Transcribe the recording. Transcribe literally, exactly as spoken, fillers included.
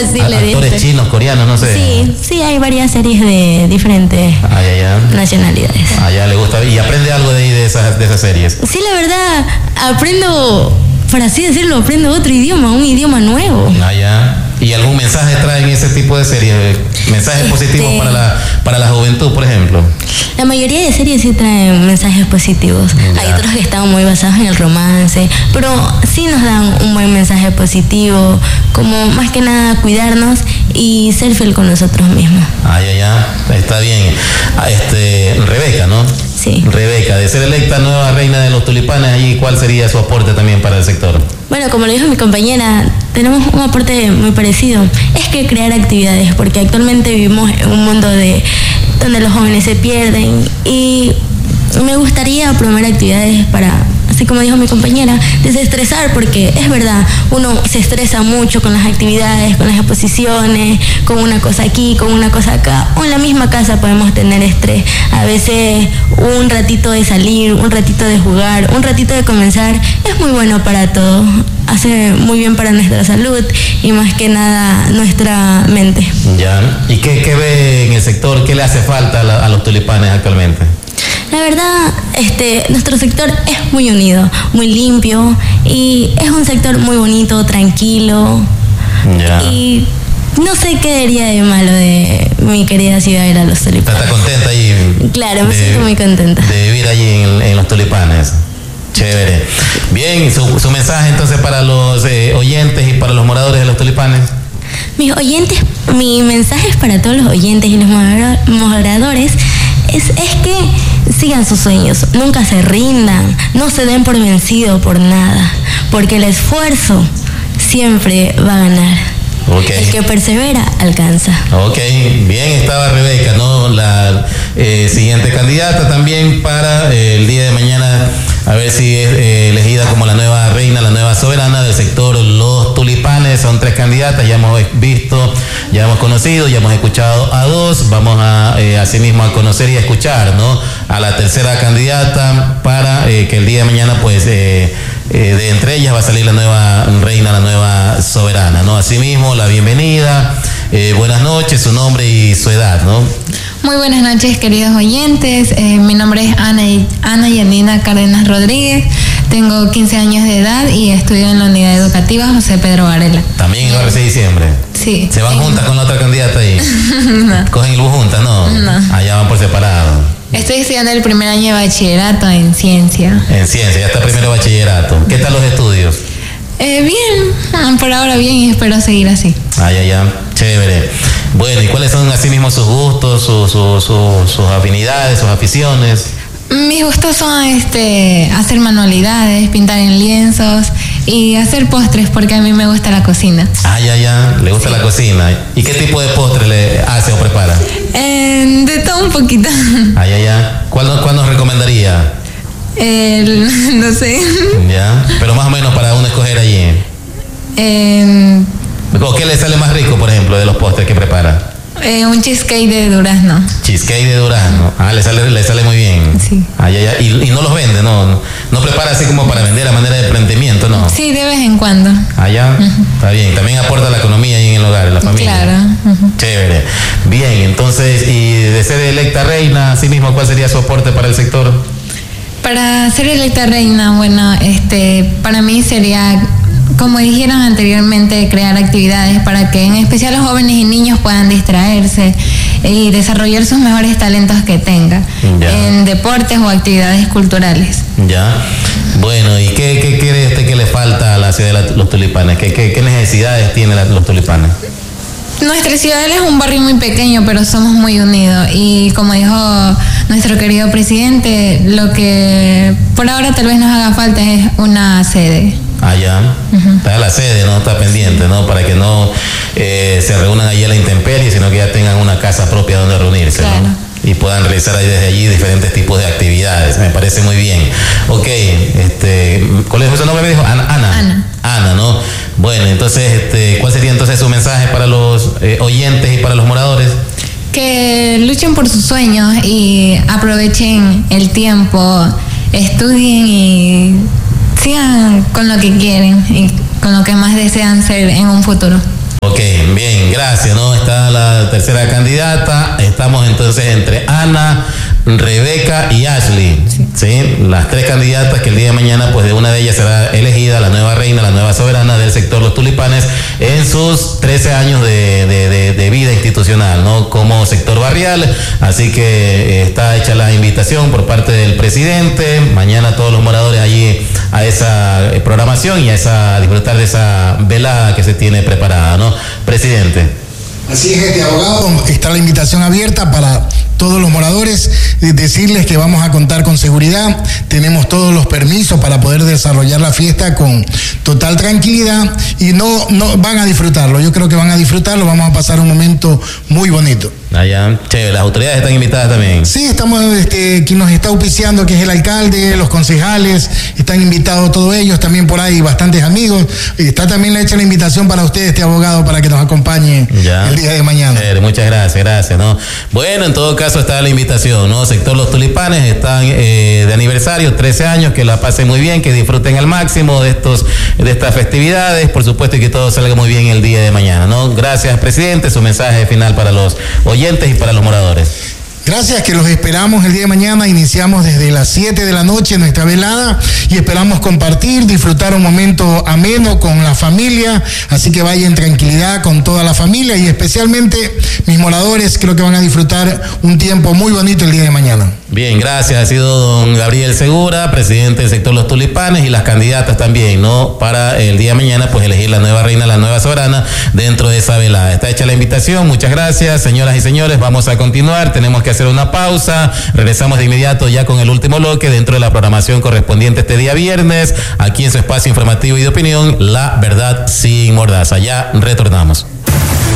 Así A, le actores dicen. chinos, coreanos, no sé. Sí, sí, hay varias series de diferentes Ah, ya, ya. nacionalidades. Ah, ya le gusta. ¿Y aprende algo de ahí de esas, de esas series? Sí, la verdad, aprendo, por así decirlo, aprendo otro idioma, un idioma nuevo. Ah, ya. ¿Y algún mensaje traen ese tipo de series? ¿Mensajes Este- positivos para la, para la juventud, por ejemplo? La mayoría de series sí traen mensajes positivos. Ya. Hay otros que están muy basados en el romance, pero sí nos dan un buen mensaje positivo, como más que nada cuidarnos y ser fiel con nosotros mismos. Ah, ya, ya. Está bien. Ah, este, Rebeca, ¿no? Sí. Rebeca, de ser electa nueva reina de los tulipanes, allí, ¿cuál sería su aporte también para el sector? Bueno, como lo dijo mi compañera, tenemos un aporte muy parecido. Es que crear actividades, porque actualmente vivimos en un mundo de donde los jóvenes se pierden y me gustaría promover actividades para, así como dijo mi compañera, desestresar, porque es verdad, uno se estresa mucho con las actividades, con las exposiciones, con una cosa aquí, con una cosa acá, o en la misma casa podemos tener estrés. A veces un ratito de salir, un ratito de jugar, un ratito de comenzar, es muy bueno para todos, hace muy bien para nuestra salud y más que nada nuestra mente. Ya. ¿Y qué, qué ve en el sector? ¿Qué le hace falta a, la- a los tulipanes actualmente? La verdad, este, nuestro sector es muy unido, muy limpio y es un sector muy bonito, tranquilo. Ya. Y no sé qué diría de malo de mi querida ciudad de Los ¿Está, Tulipanes. está contenta ahí? Claro, me de- siento muy contenta. De vivir allí en, en los tulipanes. Chévere. Bien, su, su mensaje entonces para los eh, oyentes y para los moradores de los tulipanes. Mis oyentes, mi mensaje es para todos los oyentes y los mora- moradores es, es que sigan sus sueños, nunca se rindan, no se den por vencido por nada, porque el esfuerzo siempre va a ganar. Ok. El que persevera alcanza. Ok, bien, estaba Rebeca, ¿no? La eh, siguiente candidata también para eh, el día de mañana, a ver si es eh, elegida como la nueva reina, la nueva soberana del sector Los Tulipanes. Son tres candidatas, ya hemos visto, ya hemos conocido, ya hemos escuchado a dos. Vamos a eh, asimismo a conocer y a escuchar, ¿no? A la tercera candidata para eh, que el día de mañana, pues, eh, eh, de entre ellas va a salir la nueva reina, la nueva soberana, ¿no? Asimismo, la bienvenida, eh, buenas noches, su nombre y su edad, ¿no? Muy buenas noches, queridos oyentes. Eh, mi nombre es Ana, y- Ana Yanina Cárdenas Rodríguez. Tengo quince años de edad y estudio en la unidad educativa José Pedro Varela. También el once de diciembre. Sí. ¿Se van Eh, juntas con la otra candidata ahí? No. ¿Cogen el bus juntas? No. No. Allá van por separado. Estoy estudiando el primer año de bachillerato en ciencia. En ciencia, ya está primero bachillerato. ¿Qué tal los estudios? Eh, bien, por ahora bien y espero seguir así. Ah, ya, ya. Chévere. Bueno, ¿y cuáles son así mismo sus gustos, sus, sus, sus, sus afinidades, sus aficiones? Mis gustos son este hacer manualidades, pintar en lienzos y hacer postres porque a mí me gusta la cocina. Ah, ya, ya. Le gusta la cocina. ¿Y qué tipo de postre le hace o prepara? Eh, de todo un poquito. Ah, ya, ya. ¿Cuál, cuál nos recomendaría? El- no sé. Ya. Pero más o menos para uno escoger allí. Eh, ¿O qué le sale más rico, por ejemplo, de los postres que prepara? eh, un cheesecake de durazno. Cheesecake de durazno. Ah, le sale, le sale muy bien. Sí. Ah, ya, ya. Y, y no los vende, ¿no? No, no prepara así como para vender a manera de emprendimiento, ¿no? Sí, de vez en cuando. Allá, está bien. También aporta la economía ahí en el hogar, en la familia. Claro. Ujú. Chévere. Bien, entonces, y de ser electa reina, así mismo, ¿cuál sería su aporte para el sector? Para ser electa reina, bueno, este, para mí sería, como dijeron anteriormente, crear actividades para que en especial los jóvenes y niños puedan distraerse y desarrollar sus mejores talentos que tengan Ya. en deportes o actividades culturales. Ya. Bueno, ¿y qué, qué cree usted que le falta a la ciudad de la- los tulipanes? ¿Qué, qué, qué necesidades tiene la- los tulipanes? Nuestra ciudad es un barrio muy pequeño, pero somos muy unidos. Y como dijo nuestro querido presidente, lo que por ahora tal vez nos haga falta es una sede. Allá, está la sede, ¿no? Está pendiente, ¿no? Para que no eh, se reúnan allí a la intemperie, sino que ya tengan una casa propia donde reunirse, ¿no? Claro. Y puedan realizar ahí desde allí diferentes tipos de actividades. Me parece muy bien. Ok, este, ¿cuál es su nombre? Me dijo Ana. Ana. Ana. Ana, ¿no? Bueno, entonces, este, ¿cuál sería entonces su mensaje para los eh, oyentes y para los moradores? Que luchen por sus sueños y aprovechen el tiempo, estudien y sigan con lo que quieren y con lo que más desean ser en un futuro. Ok, Bien, bien, gracias, ¿no? Está la tercera candidata, estamos entonces entre Ana, Rebeca y Ashley, sí. ¿sí? Las tres candidatas que el día de mañana, pues de una de ellas será elegida la nueva reina, la nueva soberana del sector Los Tulipanes en sus trece años de, de, de, de vida institucional, ¿no? Como sector barrial, así que eh, está hecha la invitación por parte del presidente, mañana todos los moradores allí a esa eh, programación y a esa, a disfrutar de esa velada que se tiene preparada, ¿no? Presidente. Así es, este abogado, está la invitación abierta para todos los moradores, decirles que vamos a contar con seguridad, tenemos todos los permisos para poder desarrollar la fiesta con total tranquilidad y no, no van a disfrutarlo, yo creo que van a disfrutarlo, vamos a pasar un momento muy bonito. Allá, chévere, las autoridades están invitadas también. Sí, estamos, este, quien nos está auspiciando, que es el alcalde, los concejales, están invitados todos ellos, también por ahí bastantes amigos, está también hecha la invitación para usted, este abogado, para que nos acompañe ya el día de mañana. Chévere, muchas gracias, gracias, ¿no? Bueno, en todo caso está la invitación, ¿no? Sector Los Tulipanes están eh, de aniversario, trece años, que la pasen muy bien, que disfruten al máximo de estos, de estas festividades, por supuesto, y que todo salga muy bien el día de mañana, ¿no? Gracias, presidente, su mensaje final para los oyentes y para los moradores. Gracias, que los esperamos el día de mañana. Iniciamos desde las siete de la noche nuestra velada y esperamos compartir, disfrutar un momento ameno con la familia, así que vaya en tranquilidad con toda la familia y especialmente mis moradores, creo que van a disfrutar un tiempo muy bonito el día de mañana. Bien, gracias. Ha sido don Gabriel Segura, presidente del sector Los Tulipanes, y las candidatas también, ¿no? Para el día de mañana, pues elegir la nueva reina, la nueva soberana dentro de esa velada. Está hecha la invitación. Muchas gracias, señoras y señores. Vamos a continuar. Tenemos que hacer una pausa. Regresamos de inmediato ya con el último bloque dentro de la programación correspondiente este día viernes, aquí en su espacio informativo y de opinión, La Verdad Sin Mordaza. Ya retornamos.